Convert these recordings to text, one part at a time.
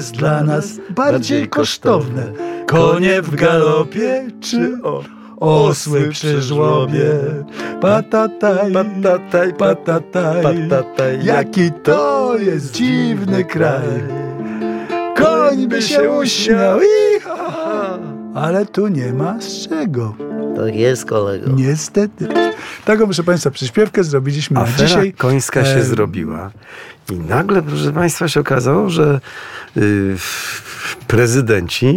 jest dla nas bardziej kosztowne? Konie w galopie czy osły przy żłobie? Patataj, patataj, patataj, patataj, jaki to jest dziwny kraj. Koń by się uśmiał ale tu nie ma z czego. Tak jest, kolego. Niestety. Taką, proszę Państwa, przyśpiewkę zrobiliśmy Afera dzisiaj. końska się zrobiła. I nagle, proszę Państwa, się okazało, że prezydenci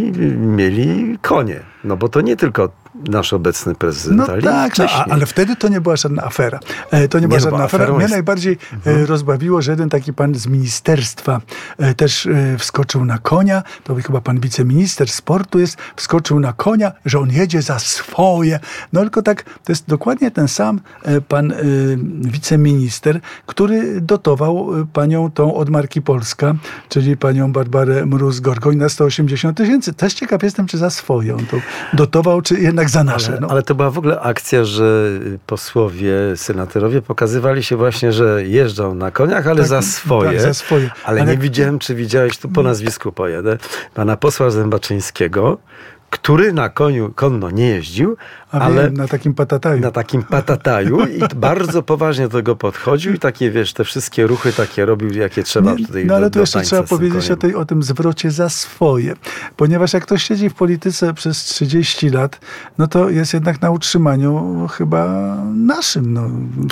mieli konie. No bo to nie tylko nasz obecny prezydent, ale tak, ale wtedy to nie była żadna afera. To nie była żadna afera. Mnie najbardziej rozbawiło, że jeden taki pan z ministerstwa też wskoczył na konia. To chyba pan wiceminister sportu jest. Wskoczył na konia, że on jedzie za swoje. No tylko tak, to jest dokładnie ten sam pan wiceminister, który dotował panią tą od marki Polska, czyli panią Barbarę Mróz-Gorgoń na 180 000. Też ciekaw jestem, czy za swoje on to dotował, czy jednak za nasze. Ale to była w ogóle akcja, że posłowie, senatorowie pokazywali się właśnie, że jeżdżą na koniach, ale za swoje. Tak, za swoje. Ale nie widziałem, czy widziałeś, tu po nazwisku pojadę, pana posła Zębaczyńskiego, który na koniu konno nie jeździł, ale na takim patataju. Na takim patataju i bardzo poważnie do tego podchodził i takie, wiesz, te wszystkie ruchy takie robił, jakie trzeba tutaj. No ale tu jeszcze trzeba powiedzieć o tym zwrocie za swoje. Ponieważ jak ktoś siedzi w polityce przez 30 lat, no to jest jednak na utrzymaniu chyba naszym. No.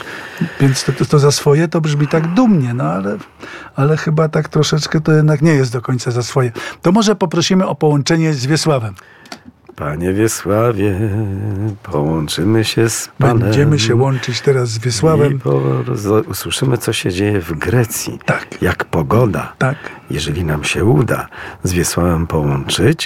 Więc to za swoje to brzmi tak dumnie, no ale chyba tak troszeczkę to jednak nie jest do końca za swoje. To może poprosimy o połączenie z Wiesławem. Panie Wiesławie, połączymy się z panem. Będziemy się łączyć teraz z Wiesławem. I usłyszymy, co się dzieje w Grecji. Tak. Jak pogoda. Tak. Jeżeli nam się uda z Wiesławem połączyć,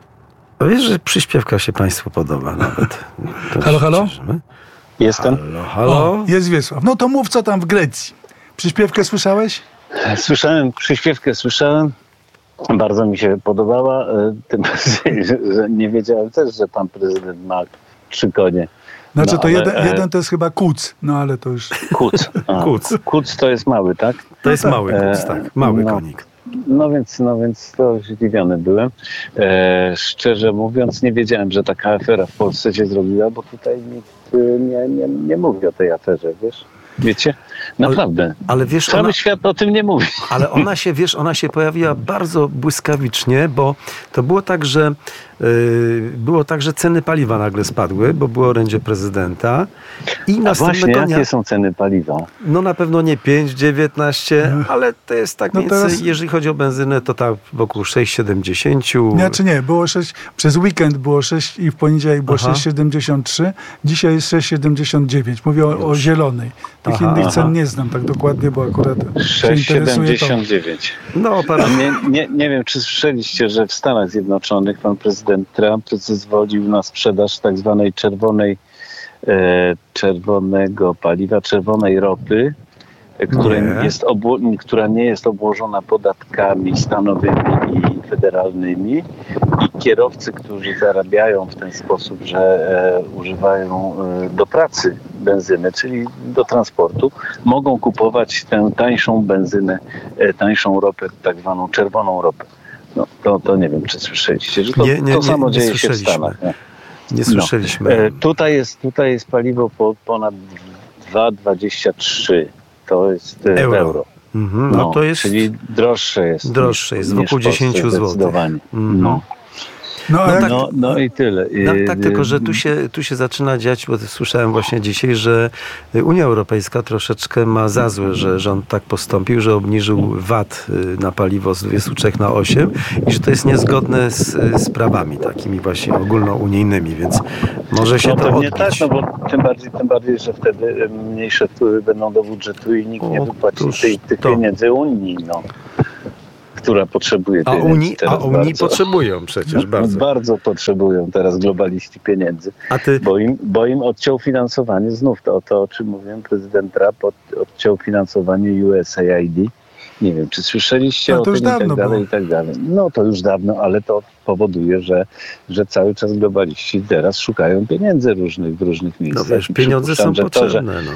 to wiesz, że przyśpiewka się państwu podoba nawet. Halo, halo? Jestem. Halo. O, jest Wiesław. No to mów, co tam w Grecji. Przyśpiewkę słyszałeś? Słyszałem, przyśpiewkę słyszałem. Bardzo mi się podobała, tym bardziej, że nie wiedziałem też, że pan prezydent ma 3 konie. Znaczy to jeden to jest chyba kuc, no ale to już... Kuc. Kuc to jest mały, tak? To jest mały kuc, tak. Mały konik. No więc to zdziwiony byłem. Szczerze mówiąc, nie wiedziałem, że taka afera w Polsce się zrobiła, bo tutaj nikt nie mówi o tej aferze, wiesz? Wiecie? Naprawdę. Ale wiesz, cały świat o tym nie mówi. Ale ona się pojawiła bardzo błyskawicznie, bo to było tak, że ceny paliwa nagle spadły, bo było orędzie prezydenta. I właśnie, jakie są ceny paliwa? No na pewno nie 5,19, ale to jest tak mniej więcej, jeżeli chodzi o benzynę, to tak wokół 6,70. Nie, było 6, przez weekend było 6 i w poniedziałek było 6,73, dzisiaj jest 6,79. Mówię o zielonej. Tych innych cen nie znam tak dokładnie, bo akurat 6,79. No, nie wiem, czy słyszeliście, że w Stanach Zjednoczonych pan prezydent Trump zezwolił na sprzedaż tak zwanej czerwonego paliwa, czerwonej ropy, która nie jest obłożona podatkami stanowymi i federalnymi, i kierowcy, którzy zarabiają w ten sposób, że używają do pracy benzyny, czyli do transportu, mogą kupować tę tańszą benzynę, tańszą ropę, tak zwaną czerwoną ropę. No, to nie wiem, czy słyszeliście, że to samo dzieje się w Stanach. Nie słyszeliśmy. Tutaj jest paliwo po ponad 2,23. To jest euro. No to jest, czyli droższe jest. Droższe jest, wokół 10 zł. Zdecydowanie. No i tyle. Tak, tylko że tu się zaczyna dziać, bo słyszałem właśnie dzisiaj, że Unia Europejska troszeczkę ma za złe, że rząd tak postąpił, że obniżył VAT na paliwo z 23 na 8 i że to jest niezgodne z prawami takimi właśnie ogólnounijnymi, więc może się to odbić. Tak, no bo tym bardziej, że wtedy mniejsze wpływy będą do budżetu i nikt nie wypłaci tych pieniędzy Unii, która potrzebuje pieniędzy. A Unii potrzebują przecież bardzo. Bardzo potrzebują teraz globaliści pieniędzy, bo im odciął finansowanie, znów to o czym mówiłem, prezydent Trump odciął finansowanie USAID. Nie wiem, czy słyszeliście o tym i tak dalej. No to już dawno, ale to powoduje, że cały czas globaliści teraz szukają pieniędzy w różnych miejscach. No wiesz, pieniądze są potrzebne.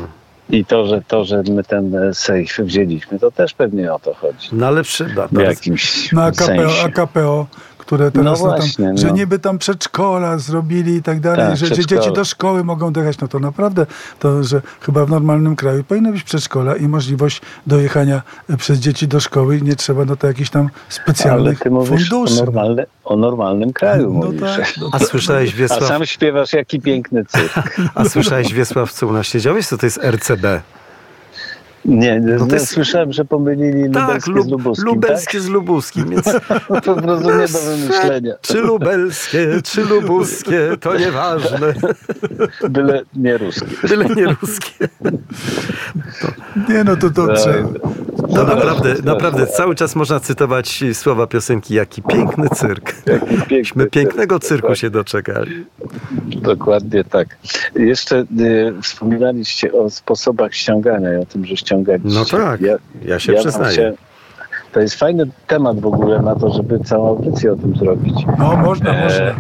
I to, że my ten sejf wzięliśmy, to też pewnie o to chodzi. No ale przyda. W jakimś sensie. AKPO, które teraz właśnie, że niby tam przedszkola zrobili i tak dalej, Tak, że dzieci do szkoły mogą dojechać, no to naprawdę, to że chyba w normalnym kraju powinno być przedszkola i możliwość dojechania przez dzieci do szkoły i nie trzeba to jakichś tam specjalnych funduszy. O normalnym kraju mówisz. Tak, A słyszałeś, Wiesław? A sam śpiewasz, jaki piękny cyrk. A słyszałeś, Wiesław, co u nas się działo? Co to jest RCB? Nie, słyszałem, że pomylili lubelskie z lubuskim. Lubelskie z lubuskim, więc po prostu nie do wymyślenia. Czy lubelskie, czy lubuskie, to nieważne. Byle nie ruskie. Byle nie ruskie. Nie, no to dobrze. To naprawdę cały czas można cytować słowa piosenki Jaki piękny cyrk. Myśmy pięknego cyrku się doczekali. Dokładnie tak. Jeszcze wspominaliście o sposobach ściągania i o tym, że ściągaliście. No tak, ja się przyznaję. To jest fajny temat w ogóle na to, żeby całą audycję o tym zrobić. No można.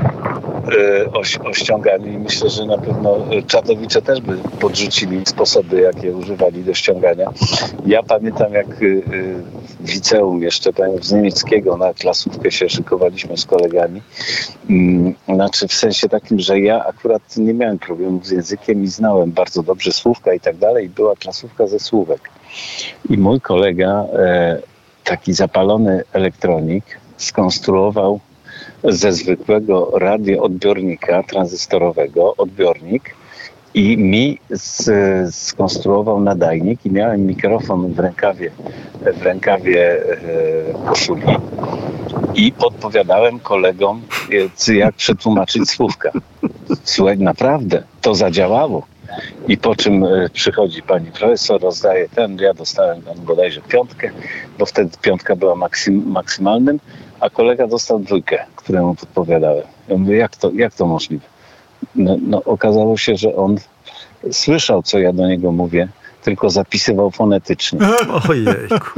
O ściąganiu i myślę, że na pewno czatowicze też by podrzucili sposoby, jakie używali do ściągania. Ja pamiętam, jak w liceum jeszcze z niemieckiego na klasówkę się szykowaliśmy z kolegami. Znaczy w sensie takim, że ja akurat nie miałem problemów z językiem i znałem bardzo dobrze słówka i tak dalej. I była klasówka ze słówek. I mój kolega, taki zapalony elektronik, skonstruował ze zwykłego radioodbiornika tranzystorowego odbiornik i mi skonstruował nadajnik i miałem mikrofon w rękawie koszuli i podpowiadałem kolegom, jak przetłumaczyć słówka. Słuchaj, naprawdę, to zadziałało. I po czym przychodzi pani profesor, rozdaje ja dostałem bodajże 5, bo wtedy 5 była maksymalnym, a kolega dostał 2, któremu podpowiadałem. Ja mówię, jak to możliwe? No okazało się, że on słyszał, co ja do niego mówię, tylko zapisywał fonetycznie. Ojejku.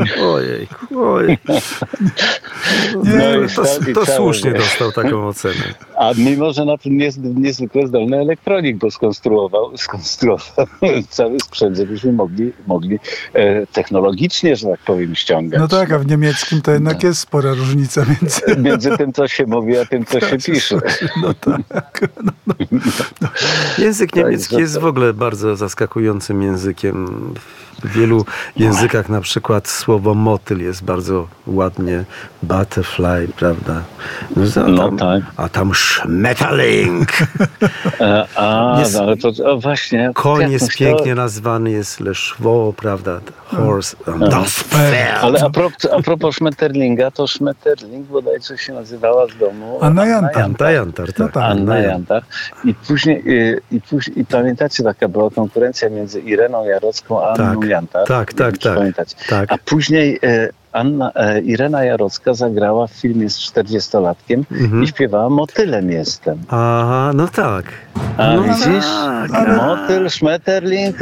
To słusznie dostał taką ocenę. A mimo, że na tym niezwykle zdolny elektronik, bo skonstruował cały sprzęt, żebyśmy mogli technologicznie, że tak powiem, ściągać. No tak, a w niemieckim to jednak jest spora różnica między tym, co się mówi, a tym, co się pisze. No tak. Język niemiecki jest w ogóle bardzo zaskakującym językiem. W wielu językach na przykład słowo motyl jest bardzo ładnie butterfly, prawda? Tak. A tam Schmetterling. Ale to właśnie. Koń jest pięknie nazwany, jest Le Chevaux, prawda? Horse. Das Pferd. Ale a propos Schmetterlinga, to Schmetterling bodajże się nazywała z domu Anna Jantar. Anna Jantar. I pamiętacie, taka była konkurencja między Ireną Jarocką a Anną Jantar. Tak. A później Irena Jarocka zagrała w filmie z 40-latkiem i śpiewała Motylem jestem. Aha, no tak. A widzisz? Motyl, Schmetterling,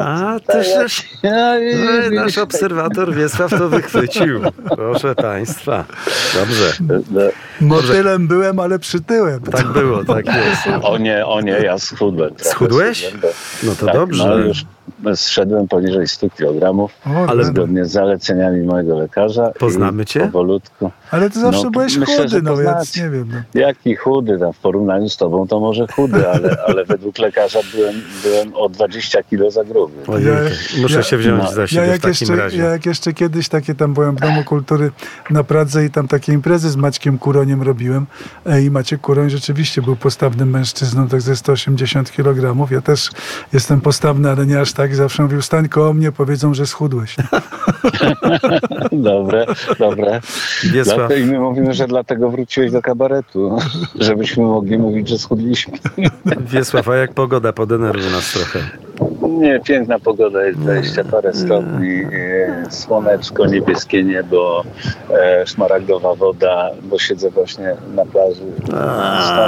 nasz obserwator Wiesław to wychwycił. Proszę państwa. Dobrze. Motylem byłem, ale przytyłem. Tak było, tak jest. O nie, ja schudłem. Schudłeś? No to tak, dobrze. No już zszedłem poniżej 100 kg, ale zgodnie z zaleceniami mojego lekarza. Poznamy cię? Powolutku. Ale ty zawsze byłeś chudy, więc nie wiem. Jaki chudy, tam w porównaniu z tobą to może chudy, ale według lekarza byłem o 20 kilo za gruby. Muszę się wziąć za siebie w takim razie. Ja jak jeszcze kiedyś tam byłem w Domu Kultury na Pradze i tam takie imprezy z Maćkiem Kuroniem robiłem i Maciek Kuroń rzeczywiście był postawnym mężczyzną, tak ze 180 kg. Ja też jestem postawny, ale nie aż tak. Zawsze mówił, stań koło mnie, powiedzą, że schudłeś. Dobre. I my mówimy, że dlatego wróciłeś do kabaretu, żebyśmy mogli mówić, że schudliśmy. Wiesław, a jak pogoda? Podenerwuj nas trochę. Nie, piękna pogoda, jest 20 parę stopni, słoneczko, niebieskie niebo, szmaragdowa woda, bo siedzę właśnie na plaży.